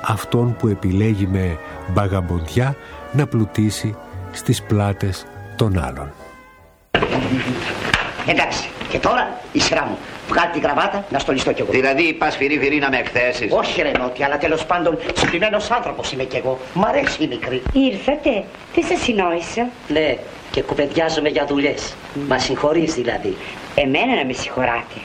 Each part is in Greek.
αυτόν που επιλέγει με μπαγαμποντιά να πλουτίσει στις πλάτες των άλλων. Εντάξει, και τώρα η σειρά μου. Βγάλει την κραβάτα να στολιστώ κι εγώ. Δηλαδή πας φυρί να με εκθέσεις? Όχι ρε Νότι, αλλά τέλος πάντων συγκεκριμένος άνθρωπος είμαι κι εγώ. Μ' αρέσει η μικρή. Ήρθατε, τι σας συνόησα? Ναι, και κουβεντιάζομαι για δουλειές. Μα συγχωρείς δηλαδή? Εμένα να με συγχωράτε.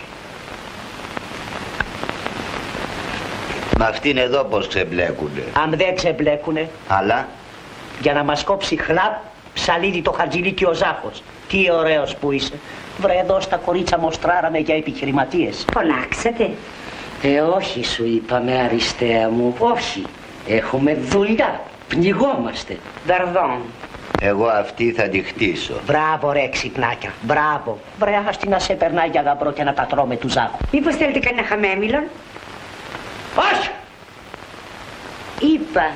Μα αυτήν εδώ πως ξεμπλέκουνε? Αν δεν ξεμπλέκουνε. Αλλά για να μας κόψει χλαπ ψαλίδι το Χατζηλίκι ο Ζάχος. Τι ωραίος που είσαι. Βρε εδώ στα κορίτσα μοστράραμε για επιχειρηματίες. Φωνάξατε? Όχι σου είπαμε αριστεία μου, όχι. Έχουμε δουλειά, πνιγόμαστε. Βαρδόν. εγώ αυτή θα τη χτίσω. Μπράβο ρε ξυπνάκια, μπράβο. Βρε άστη να σε περνάει για γαμπρό και να τα τρώμε του Ζάκου. Μήπως θέλετε κανένα χαμέμιλον? Όχι! Είπα.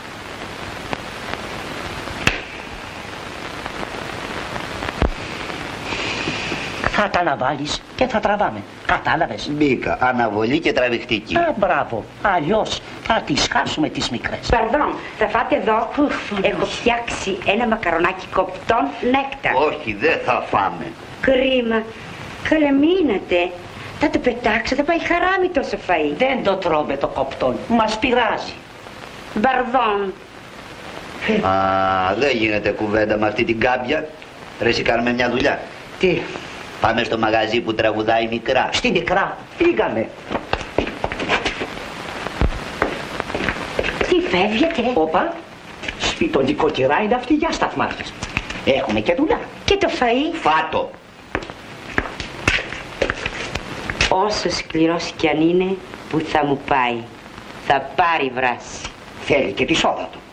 Θα τα αναβάλεις και θα τραβάμε. Κατάλαβες? Μπήκα. Αναβολή και τραβηχτική. Μπράβο. Αλλιώς θα τις χάσουμε τις μικρές. Παρδόν, θα φάτε εδώ. Έχω φτιάξει ένα μακαρονάκι κοπτών νέκτα. Όχι, δεν θα φάμε. Κρίμα. Καλεμείνατε. Θα το πετάξω, θα πάει χαράμι τόσο φαΐ. Δεν το τρώμε το κοπτόν. Μας πειράζει. Μπαρδόν. Δεν γίνεται κουβέντα με αυτή την κάμπια. Ρε εσύ κάνουμε μια δουλειά. Τι? Πάμε στο μαγαζί που τραγουδάει μικρά. Στη μικρά. Πήγαμε. Τι φεύγετε? Όπα. Σπιτονικό κυρά είναι αυτή για σταθμάρχες. Έχουμε και δουλειά. Και το φαΐ? Φάτο. Όσο σκληρός κι αν είναι, που θα μου πάει. Θα πάρει βράση. Θέλει και τη σόδα του.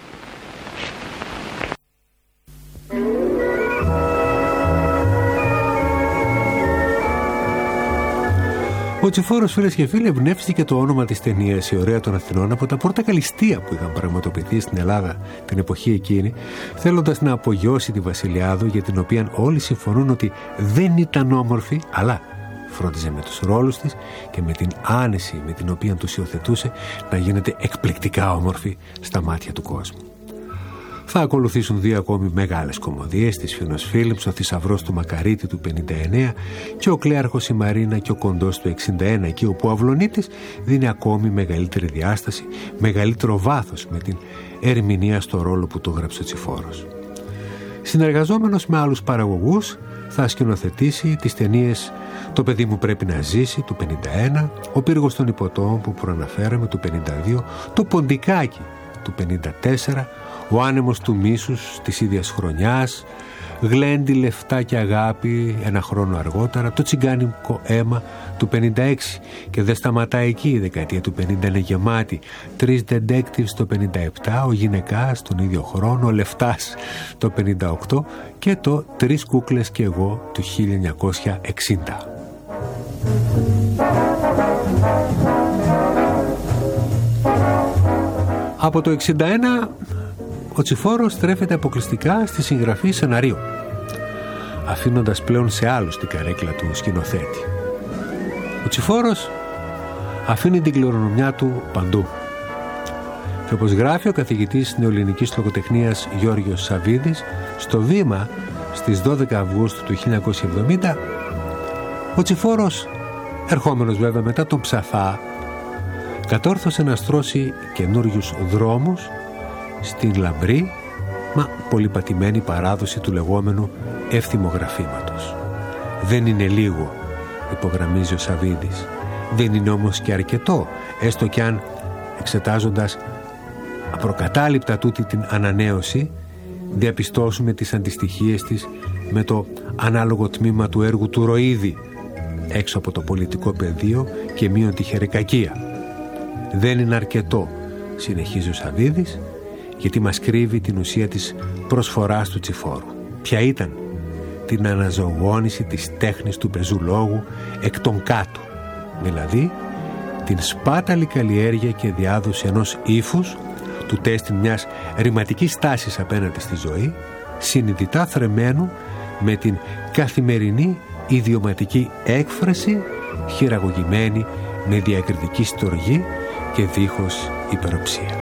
Ο Τσιφόρος, φίλες και φίλοι, εμπνεύστηκε το όνομα της ταινίας «Η ωραία των Αθηνών» από τα πορτακαλιστεία που είχαν πραγματοποιηθεί στην Ελλάδα την εποχή εκείνη, θέλοντας να απογειώσει τη Βασιλιάδο, για την οποία όλοι συμφωνούν ότι δεν ήταν όμορφη, αλλά φρόντιζε με τους ρόλους της και με την άνεση με την οποία τους υιοθετούσε να γίνεται εκπληκτικά όμορφη στα μάτια του κόσμου. Θα ακολουθήσουν δύο ακόμη μεγάλες κομμωδίες, της Φίνος Φίλιπς, ο Θησαυρός του Μακαρίτη του 59 και ο Κλέαρχος η Μαρίνα και ο Κοντός του 61, εκεί όπου ο Αυλωνίτης δίνει ακόμη μεγαλύτερη διάσταση, μεγαλύτερο βάθος με την ερμηνεία στο ρόλο που το γράψε ο Τσιφόρος. Συνεργαζόμενος με άλλους παραγωγούς θα σκηνοθετήσει τις ταινίες «Το παιδί μου πρέπει να ζήσει» του 51, «Ο πύργος των Υποτών» που προαναφέραμε του 52, «Το Ποντικάκι» του 54, «Ο άνεμος του μίσους» της ίδιας χρονιάς, «Γλέντι, λεφτά και αγάπη» ένα χρόνο αργότερα, «Το τσιγκάνικο αίμα» του 56 και δεν σταματάει εκεί, η δεκαετία του 50 είναι γεμάτη, «Τρεις Detectives» το 57, «Ο γυναικάς» τον ίδιο χρόνο, «Ο Λεφτάς» το 58 και το «Τρεις κούκλες και εγώ» του 1960. Από το 61 ο Τσιφόρος στρέφεται αποκλειστικά στη συγγραφή σεναρίου, αφήνοντας πλέον σε άλλους την καρέκλα του σκηνοθέτη. Ο Τσιφόρος αφήνει την κληρονομιά του παντού. Και όπως γράφει ο καθηγητής νεοελληνικής λογοτεχνίας Γιώργος Σαβίδης στο Βήμα στις 12 Αυγούστου του 1970, ο Τσιφόρος, ερχόμενος βέβαια μετά τον Ψαθά, κατόρθωσε να στρώσει καινούριους δρόμους στην λαμπρή μα πολυπατημένη παράδοση του λεγόμενου ευθυμογραφήματος. Δεν είναι λίγο, υπογραμμίζει ο Σαβίδης. Δεν είναι όμως και αρκετό, έστω κι αν εξετάζοντας απροκατάληπτα τούτη την ανανέωση διαπιστώσουμε τις αντιστοιχίες της με το ανάλογο τμήμα του έργου του Ροΐδη, έξω από το πολιτικό πεδίο και μείον τη χερεκακία. Δεν είναι αρκετό, συνεχίζει ο Σαβίδης, γιατί μας κρύβει την ουσία της προσφοράς του Τσιφόρου. Ποια ήταν? Την αναζωογόνηση της τέχνης του πεζουλόγου εκ των κάτω, δηλαδή την σπάταλη καλλιέργεια και διάδοση ενός ύφους, του τέστην μιας ρηματικής τάσης απέναντι στη ζωή, συνειδητά θρεμμένου με την καθημερινή ιδιωματική έκφραση, χειραγωγημένη με διακριτική στοργή και δίχως υπεροψία.